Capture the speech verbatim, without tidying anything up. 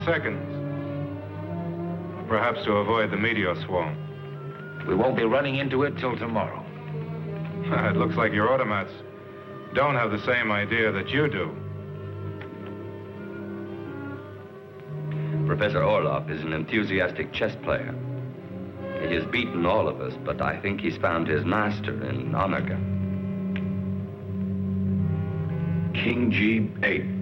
Seconds. Perhaps to avoid the meteor swarm. We won't be running into it till tomorrow. It looks like your automats don't have the same idea that you do. Professor Orloff is an enthusiastic chess player. He has beaten all of us, but I think he's found his master in Omega. King G eight.